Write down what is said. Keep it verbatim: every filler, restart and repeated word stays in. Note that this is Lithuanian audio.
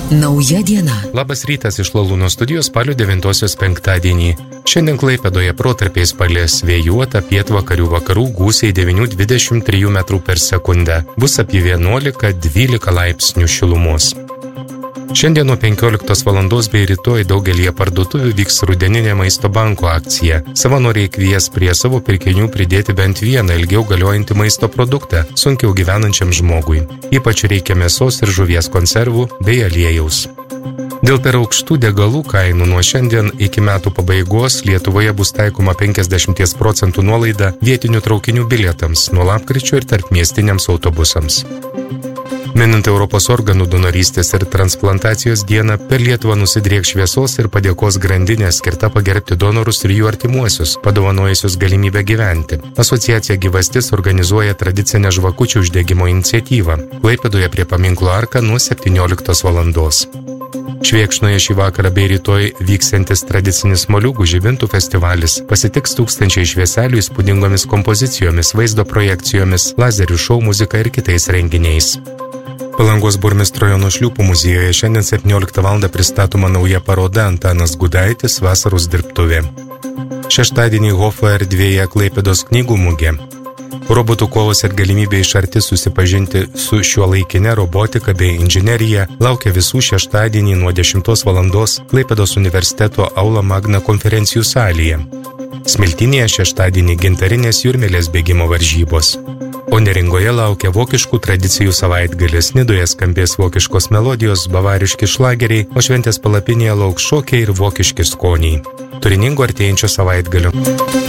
Nauja diena. Labas rytas iš Lalūno studijos spalio devintosios penktadienį. Šiandien Klaipėdoje protarpiais palis vėjuota pietvakarių vakarų gūsiai devyni dvidešimt trys metrų per sekundę. Bus apie vienuolika dvylika laipsnių šilumos. Šiandien nuo penkioliktos valandos bei rytoj daugelie parduotuvių vyks rudeninė maisto banko akcija. Savanoriai kvies prie savo pirkinių pridėti bent vieną ilgiau galiojantį maisto produktą sunkiau gyvenančiam žmogui. Ypač reikia mėsos ir žuvies konservų bei aliejaus. Dėl per aukštų degalų kainų nuo šiandien iki metų pabaigos Lietuvoje bus taikoma penkiasdešimt procentų nuolaida vietinių traukinių bilietams nuo lapkričio ir tarpmiestiniams autobusams. Minint Europos organų donorystės ir transplantacijos dieną, per Lietuvą nusidrieks šviesos ir padėkos grandinė skirta pagerbti donorus ir jų artimuosius, padovanojusius galimybę gyventi. Asociacija Gyvastis organizuoja tradicinę žvakučių uždegimo iniciatyvą Klaipėdoje prie paminklo Arka nuo septynioliktos valandos. Švėkšnoje šį vakarą bei rytoj vyksiantis tradicinis moliūgų žibintų festivalis pasitiks tūkstančiai švieselių įspūdingomis kompozicijomis, vaizdo projekcijomis, lazerių šou muzika ir kitais renginiais. Palangos burmistro Jono Šliūpo muziejuje šiandien septynioliktą valandą pristatoma nauja paroda Antanas Gudaitis vasaros dirbtuvė. Šeštadienį Hofo erdvėje Klaipėdos knygų mugė. Robotų kovos ir galimybė iš arti susipažinti su šiuolaikine robotika bei inžinerija laukia visų šeštadienį nuo dešimtos valandos Klaipėdos universiteto Aula Magna konferencijų salėje. Smiltynėje šeštadienį gintarinės jūrmėlės bėgimo varžybos. O Neringoje laukia vokiškų tradicijų savaitgalis, Nidoje skambės vokiškos melodijos, bavariški šlageriai, o šventės palapinėje lauks šokiai ir vokiški skoniai. Turiningo artėjančio savaitgalio.